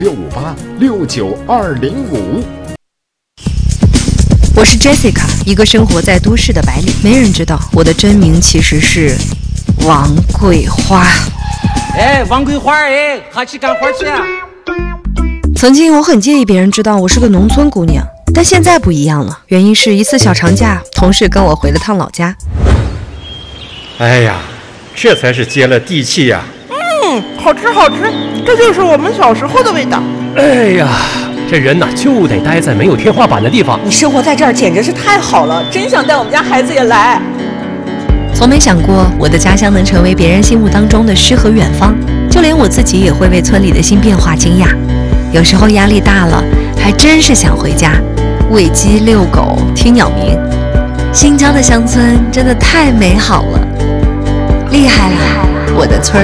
658-69205。 我是 Jessica， 一个生活在都市的白领。没人知道我的真名其实是王桂花。 哎，王桂花，哎，哈去干活去啊！ 曾经我很介意别人知道我是个农村姑娘，但现在不一样了。原因是一次小长假，同事跟我回了趟老家。 哎呀，这才是接了地气呀！ 好吃好吃，这就是我们小时候的味道。 哎呀，这人呐就得待在没有天花板的地方。 你生活在这儿简直是太好了，真想带我们家孩子也来。 从没想过我的家乡能成为别人心目当中的诗和远方，就连我自己也会为村里的新变化惊讶。有时候压力大了，还真是想回家，喂鸡遛狗听鸟鸣。新疆的乡村真的太美好了，厉害了，我的村儿。